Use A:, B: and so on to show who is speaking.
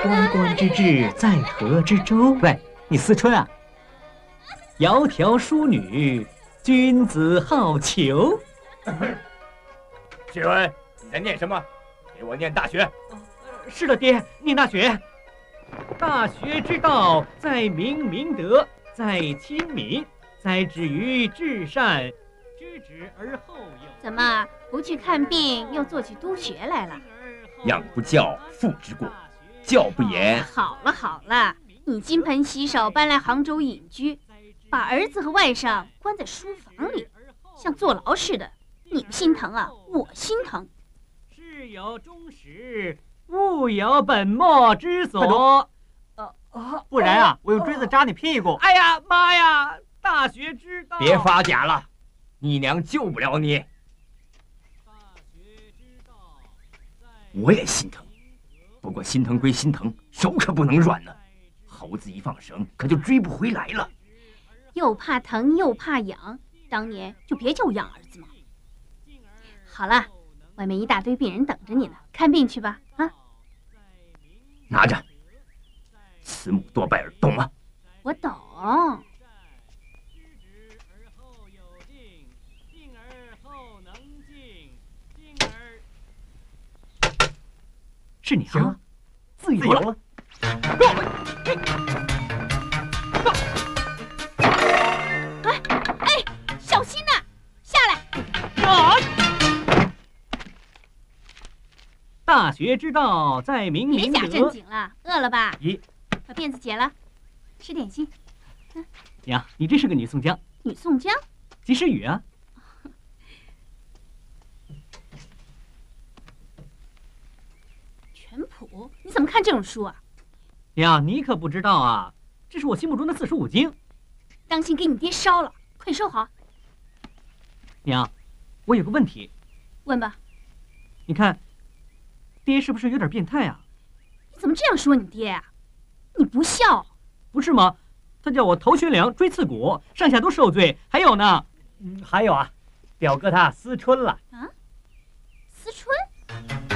A: 关关之志在河之洲。
B: 喂，你思春啊？
A: 窈窕淑女，君子好逑。
C: 学文，你在念什么？给我念大学。
A: 是的，爹，念大学。大学之道，在明明德，在亲民，在止于至善，知止而后有。
D: 怎么不去看病，又做起督学来了？
C: 养不教，父之过；教不严。
D: 好了好了，你金盆洗手搬来杭州隐居，把儿子和外甥关在书房里，像坐牢似的。你不心疼啊？我心疼。
A: 事有终始，勿有本末之所。
B: 不然啊，我用锥子扎你屁股。
A: 哎呀妈呀！大学之道，
C: 别发假了，你娘救不了你。我也心疼，不过心疼归心疼，手可不能软呢。猴子一放绳，可就追不回来了。
D: 又怕疼又怕痒，当年就别叫我养儿子嘛。好了，外面一大堆病人等着你呢，看病去吧。啊，
C: 拿着。慈母多败儿，懂吗？
D: 我懂。
A: 是你啊，自由了。
D: 哎，小心呐，下来！
A: 啊！大学之道，在明明德。
D: 别假正经了，饿了吧？
A: 咦，
D: 把辫子解了，吃点心。
A: 娘，你真是个女宋江。
D: 女宋江？
A: 及时雨啊！
D: 全谱？你怎么看这种书啊？
A: 娘，你可不知道啊，这是我心目中的45经。
D: 当心给你爹烧了，快收好。
A: 娘，我有个问题。
D: 问吧。
A: 你看，爹是不是有点变态啊？
D: 你怎么这样说你爹啊？你不孝。
A: 不是吗？他叫我头悬梁，锥刺股，上下都受罪。还有呢，
B: 还有啊，表哥他思春了
D: 啊？